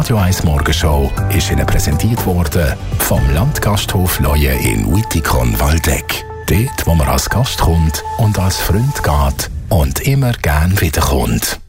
Radio 1 Morgenshow ist Ihnen präsentiert worden vom Landgasthof Leue in Wittikon-Waldeck. Dort, wo man als Gast kommt und als Freund geht und immer gern wiederkommt.